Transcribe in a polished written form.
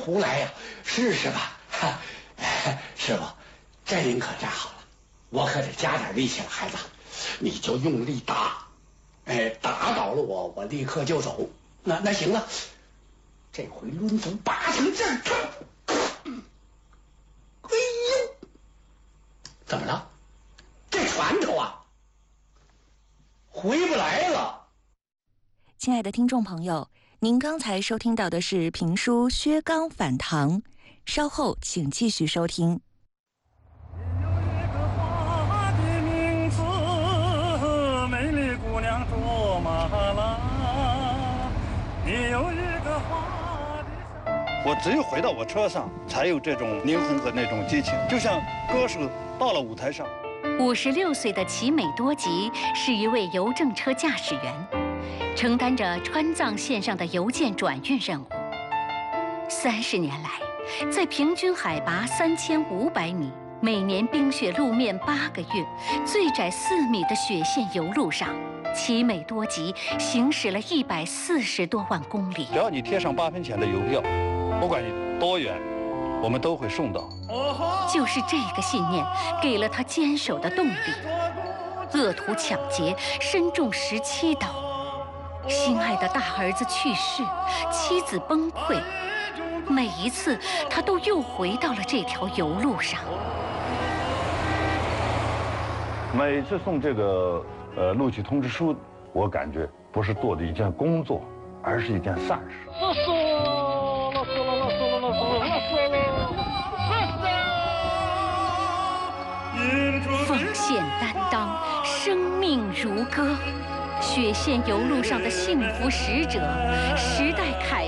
胡来呀？试试吧。哈，师傅，这您可站好了，我可得加点力气了，孩子，你就用力打，打倒了我立刻就走。那行了，这回抡足8成劲儿，哎呦，怎么了？这船头啊，回不来了。 亲爱的听众朋友，您刚才收听到的是评书《薛刚反唐》，稍后请继续收听。 有一个花的名字，美丽姑娘卓玛拉。你有一个花的。 我只有回到我车上，才有这种灵魂和那种激情，就像歌手到了舞台上。 56岁的齐美多吉是一位邮政车驾驶员，承担着川藏线上的邮件转运任务。30年来，在平均海拔3500米、每年冰雪路面8个月、最窄4米的雪线油路上，齐美多吉行驶了140多万公里。 只要你贴上8分钱的邮票，不管你多远，我们都会送到。 就是这个信念，给了他坚守的动力。恶徒抢劫，身中17刀。心爱的大儿子去世，妻子崩溃，每一次他都又回到了这条油路上。 每次送这个录取通知书，我感觉不是做的一件工作，而是一件善事。 奉献担当，生命如歌。雪线油路上的幸福使者，时代楷